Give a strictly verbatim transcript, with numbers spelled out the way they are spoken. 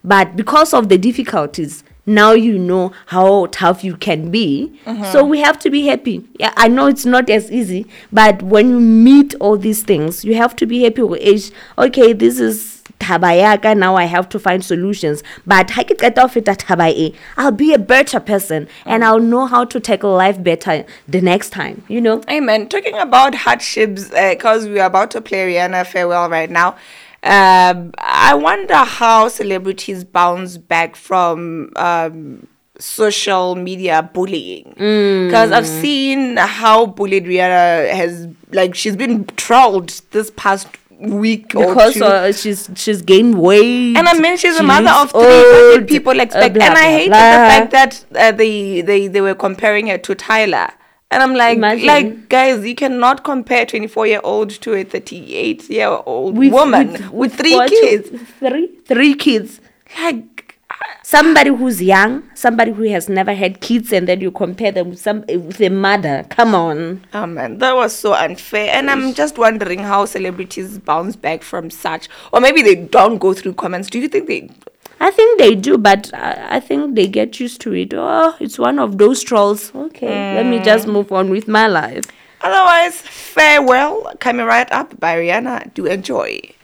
but because of the difficulties, now you know how tough you can be. Mm-hmm. So we have to be happy. Yeah, I know it's not as easy, but when you meet all these things, you have to be happy with age. Okay, this is tabayaka, now I have to find solutions. But I'll be a better person, and I'll know how to tackle life better the next time, you know? Amen. Talking about hardships, because uh, we're about to play Rihanna Farewell right now. Um, I wonder how celebrities bounce back from um, social media bullying. Because mm. I've seen how bullied Rihanna has, like, she's been trolled this past week because or two. Uh, she's she's gained weight. And I mean, she's she a mother of three. What did people expect? Uh, blah, and I hated blah, blah. the fact that uh, they, they, they were comparing her to Tyler. And I'm like, Imagine. like, guys, you cannot compare a twenty-four-year-old to a thirty-eight-year-old with, woman with, with three what, kids. Three? Three kids. Like, somebody who's young, somebody who has never had kids, and then you compare them with, some, with a mother. Come on. Oh, man, that was so unfair. And I'm just wondering how celebrities bounce back from such. Or maybe they don't go through comments. Do you think they... I think they do, but I, I think they get used to it. Oh, it's one of those trolls. Okay, mm. let me just move on with my life. Otherwise, Farewell, coming right up by Rihanna. Do enjoy.